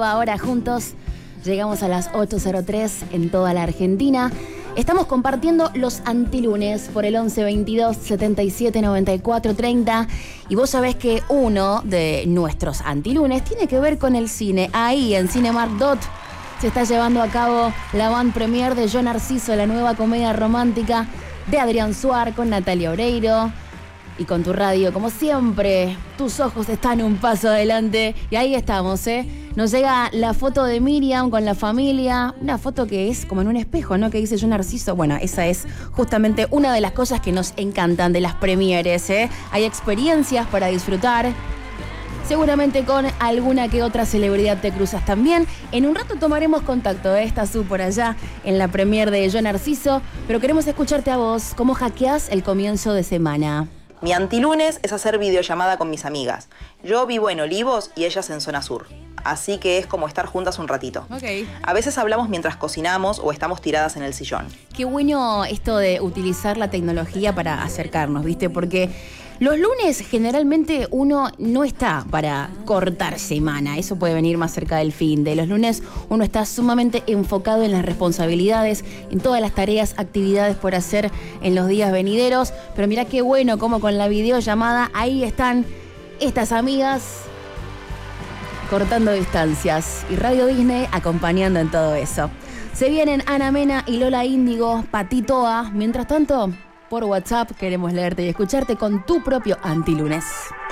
nueva hora juntos. Llegamos a las 8:03 en toda la Argentina. Estamos compartiendo los antilunes por el 11 22 77 94 30. Y vos sabés que uno de nuestros antilunes tiene que ver con el cine. Ahí en Cinemark Dot se está llevando a cabo la van premier de Yo Narciso, la nueva comedia romántica de Adrián Suar con Natalia Oreiro. Y con tu radio, como siempre, tus ojos están un paso adelante. Y ahí estamos, ¿eh? Nos llega la foto de Miriam con la familia. Una foto que es como en un espejo, ¿no? Que dice Yo Narciso. Bueno, esa es justamente una de las cosas que nos encantan de las premieres, ¿eh? Hay experiencias para disfrutar. Seguramente con alguna que otra celebridad te cruzas también. En un rato tomaremos contacto, ¿eh? Estás tú por allá en la premier de Yo Narciso. Pero queremos escucharte a vos. ¿Cómo hackeás el comienzo de semana? Mi antilunes es hacer videollamada con mis amigas. Yo vivo en Olivos y ellas en zona sur. Así que es como estar juntas un ratito. Okay. A veces hablamos mientras cocinamos o estamos tiradas en el sillón. Qué bueno esto de utilizar la tecnología para acercarnos, ¿viste? Porque los lunes generalmente uno no está para cortar semana. Eso puede venir más cerca del fin de. Los lunes uno está sumamente enfocado en las responsabilidades, en todas las tareas, actividades por hacer en los días venideros. Pero mirá qué bueno como con la videollamada ahí están estas amigas cortando distancias y Radio Disney acompañando en todo eso. Se vienen Ana Mena y Lola Índigo, Patitoa. Mientras tanto, por WhatsApp queremos leerte y escucharte con tu propio antilunes.